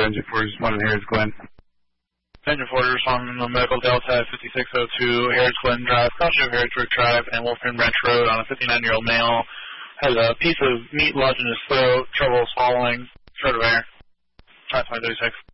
Engine 4, just wanted to hear it's Glenn. Engine 4 responding to Medical Delta 5602, Harrods Glen Drive, Crossroad Harrodsburg Drive, and Wolfram Branch Road on a 59-year-old male. Has a piece of meat lodged in his throat, trouble swallowing, short of air. Try 2036.